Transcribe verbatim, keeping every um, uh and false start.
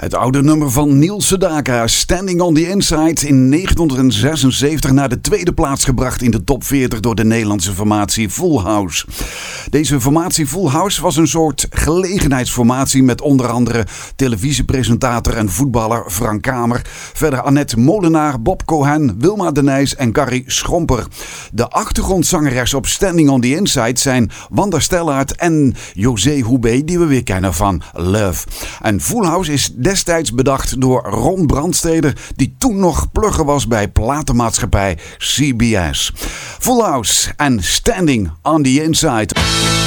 Het oude nummer van Niels Sedaka, Standing on the Inside, in negentien naar de tweede plaats gebracht in de top veertig door de Nederlandse formatie Full House. Deze formatie Full House was een soort gelegenheidsformatie met onder andere televisiepresentator en voetballer Frank Kamer. Verder Annette Molenaar, Bob Cohen, Wilma de Nijs en Carrie Schromper. De achtergrondzangeres op Standing on the Inside zijn Wanda Stellaert en José Houbé, die we weer kennen van Love. En Full House is destijds bedacht door Ron Brandsteder, die toen nog plugger was bij platenmaatschappij C B S. Full House en Standing on the Inside.